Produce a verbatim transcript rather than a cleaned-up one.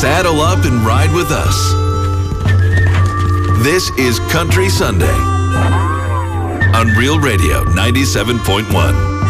Saddle up and ride with us. This is Country Sunday on Real Radio ninety-seven point one.